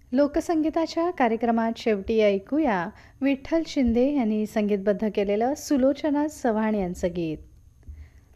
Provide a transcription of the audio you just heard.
लोकसंगीताच्या कार्यक्रमात शेवटी ऐकूया विठ्ठल शिंदे यांनी संगीतबद्ध केलेलं सुलोचना चव्हाण यांचं गीत.